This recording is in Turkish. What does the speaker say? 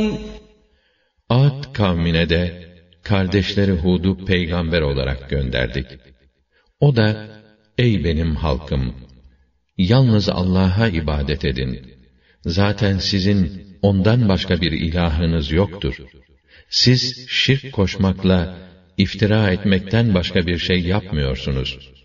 Ad kavmine de kardeşleri Hud'u peygamber olarak gönderdik. O da, ey benim halkım! Yalnız Allah'a ibadet edin. Zaten sizin ondan başka bir ilahınız yoktur. Siz şirk koşmakla, iftira etmekten başka bir şey yapmıyorsunuz.